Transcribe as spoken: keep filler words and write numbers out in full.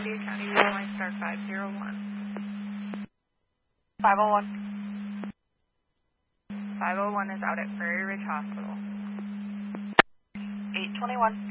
Cascade County, Airline Star five zero one. five oh one. five oh one is out at Prairie Ridge Hospital. eight twenty-one.